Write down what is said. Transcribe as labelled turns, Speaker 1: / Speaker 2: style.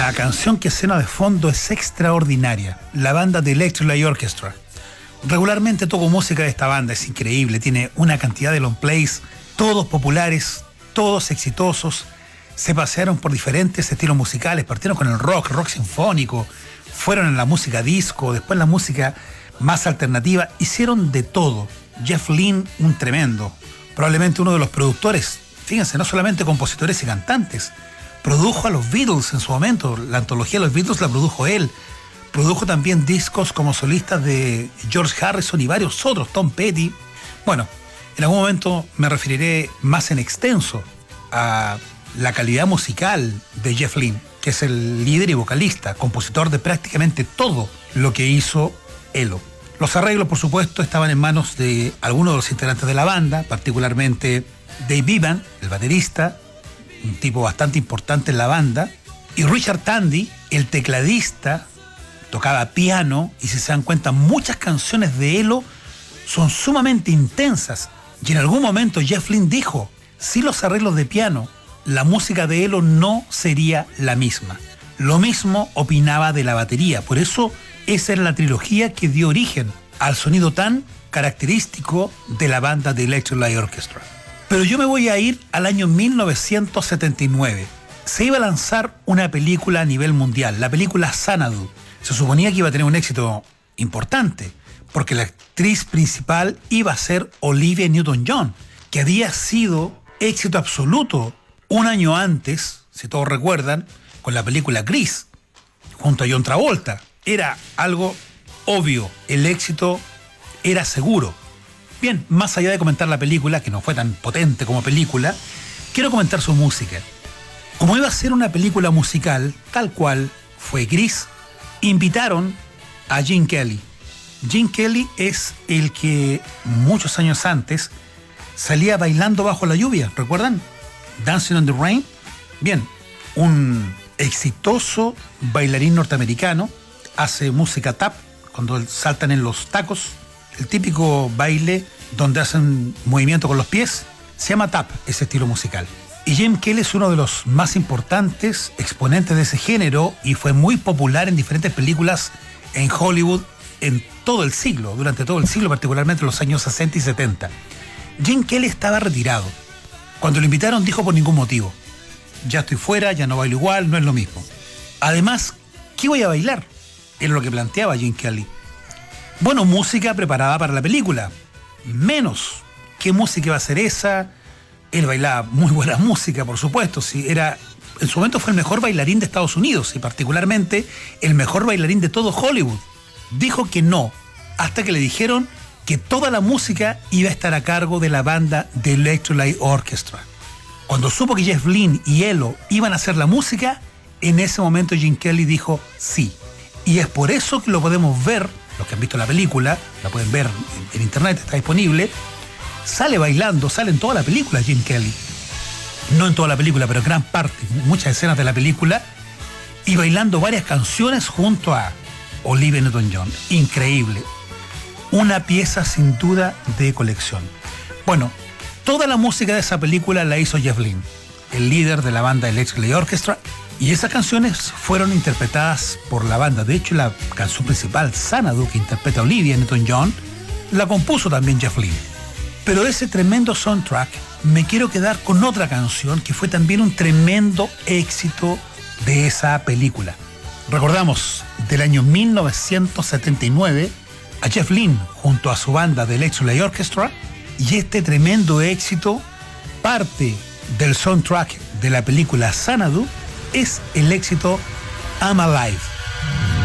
Speaker 1: La canción que suena de fondo es extraordinaria. La banda de Electric Light Orchestra. Regularmente toco música de esta banda, es increíble. Tiene una cantidad de long plays, todos populares, todos exitosos. Se pasearon por diferentes estilos musicales. Partieron con el rock sinfónico. Fueron en la música disco, después en la música más alternativa. Hicieron de todo. Jeff Lynne, un tremendo. Probablemente uno de los productores. Fíjense, no solamente compositores y cantantes. Produjo a los Beatles en su momento. La antología de los Beatles la produjo él. Produjo también discos como solistas de George Harrison y varios otros, Tom Petty. Bueno, en algún momento me referiré más en extenso a la calidad musical de Jeff Lynne, que es el líder y vocalista, compositor de prácticamente todo lo que hizo Elo. Los arreglos, por supuesto, estaban en manos de algunos de los integrantes de la banda, particularmente Dave Bevan, el baterista, un tipo bastante importante en la banda, y Richard Tandy, el tecladista, tocaba piano, y si se dan cuenta, muchas canciones de Elo son sumamente intensas, y en algún momento Jeff Lynne dijo, sin los arreglos de piano, la música de Elo no sería la misma. Lo mismo opinaba de la batería, por eso esa era la trilogía que dio origen al sonido tan característico de la banda de Electric Light Orchestra. Pero yo me voy a ir al año 1979. Se iba a lanzar una película a nivel mundial, la película Xanadu. Se suponía que iba a tener un éxito importante, porque la actriz principal iba a ser Olivia Newton-John, que había sido éxito absoluto un año antes, si todos recuerdan, con la película Grease, junto a John Travolta. Era algo obvio, el éxito era seguro. Bien, más allá de comentar la película, que no fue tan potente como película, quiero comentar su música. Como iba a ser una película musical, tal cual fue Grease, invitaron a Gene Kelly. Gene Kelly es el que muchos años antes salía bailando bajo la lluvia, ¿recuerdan? Dancing on the Rain. Bien, un exitoso bailarín norteamericano, hace música tap, cuando saltan en los tacos, el típico baile donde hacen movimiento con los pies, se llama tap, ese estilo musical. Y Gene Kelly es uno de los más importantes exponentes de ese género y fue muy popular en diferentes películas en Hollywood en todo el siglo, durante todo el siglo, particularmente en los años 60 y 70. Gene Kelly estaba retirado. Cuando lo invitaron dijo por ningún motivo. Ya estoy fuera, ya no bailo igual, no es lo mismo. Además, ¿qué voy a bailar? Era lo que planteaba Gene Kelly. Bueno, música preparada para la película. Menos. ¿Qué música iba a ser esa? Él bailaba muy buena música, por supuesto. Sí, en su momento fue el mejor bailarín de Estados Unidos y particularmente el mejor bailarín de todo Hollywood. Dijo que no, hasta que le dijeron que toda la música iba a estar a cargo de la banda de Electric Light Orchestra. Cuando supo que Jeff Lynne y Elo iban a hacer la música, en ese momento Gene Kelly dijo sí. Y es por eso que lo podemos ver, los que han visto la película, la pueden ver en internet, está disponible, sale bailando, sale en toda la película Gene Kelly. No en toda la película, pero en gran parte, muchas escenas de la película, y bailando varias canciones junto a Olivia Newton-John. Increíble. Una pieza sin duda de colección. Bueno, toda la música de esa película la hizo Jeff Lynne, el líder de la banda Electric Light Orchestra, y esas canciones fueron interpretadas por la banda. De hecho, la canción principal, Xanadu, que interpreta Olivia Newton-John, la compuso también Jeff Lynne. Pero de ese tremendo soundtrack me quiero quedar con otra canción que fue también un tremendo éxito de esa película. Recordamos, del año 1979, a Jeff Lynne junto a su banda de Electric Light Orchestra, y este tremendo éxito, parte del soundtrack de la película Xanadu, es el éxito I'm Alive.